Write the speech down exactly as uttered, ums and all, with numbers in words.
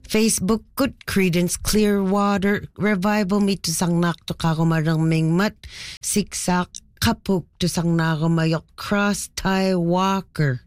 Facebook good Credence Clearwater Revival mi to sang nak to karumarang mingmat siksak kapuk to sang nakamayok Cross Tie Walker